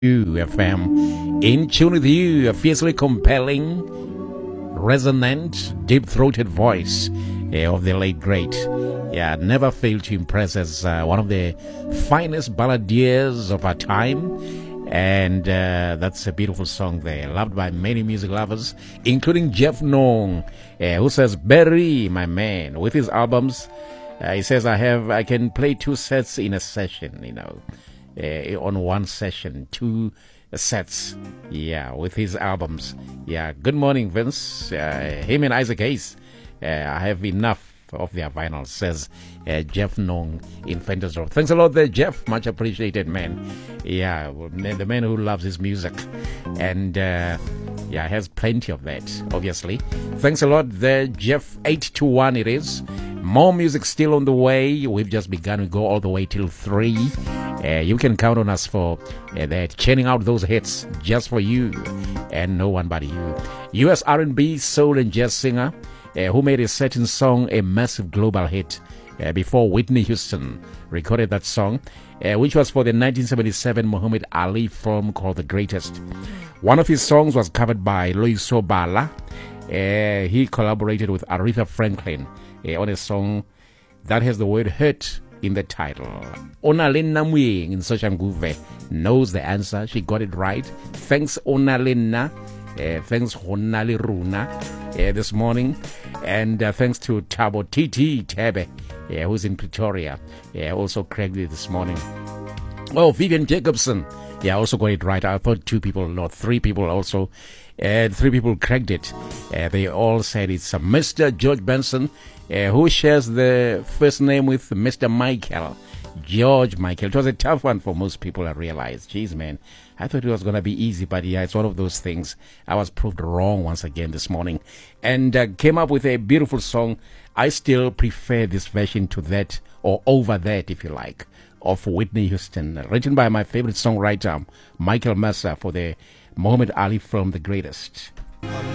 FM. In tune with you, a fiercely compelling, resonant, deep-throated voice of the late great. Yeah, never failed to impress as one of the finest balladeers of our time. And that's a beautiful song there, loved by many music lovers, including Jeff Nong, who says, Berry, my man, with his albums. He says, I can play 2 sets in a session, on one session, 2 sets, with his albums. Good morning, Vince. Him and Isaac Hayes, I have enough of their vinyls, says Jeff Nong in Fantasy. Thanks a lot there, Jeff. Much appreciated, man. The man who loves his music. And has plenty of that, obviously. Thanks a lot there, Jeff. 821 it is. More music still on the way. We've just begun. We go all the way till 3. You can count on us for that, churning out those hits just for you and no one but you. US R&B, soul and jazz singer who made a certain song a massive global hit before Whitney Houston recorded that song, which was for the 1977 Muhammad Ali film called The Greatest. One of his songs was covered by Loiso Bala. He collaborated with Aretha Franklin on a song that has the word hurt in the title. Onalena Muyeng in Soshanguve knows the answer. She got it right. Thanks, Onalena. Thanks, Honali Runa, this morning. And thanks to Tabo TT Tebe, who's in Pretoria. Also cracked it this morning. Oh, Vivian Jacobson. Also got it right. I thought 2 people, no, 3 people also. 3 people cracked it. They all said it's Mr. George Benson, who shares the first name with Mr. Michael. George Michael. It was a tough one for most people, I realized. Jeez, man. I thought it was going to be easy, but it's one of those things. I was proved wrong once again this morning. And came up with a beautiful song. I still prefer this version to that, or over that, if you like, of Whitney Houston. Written by my favorite songwriter, Michael Mercer, for the Muhammad Ali film, The Greatest.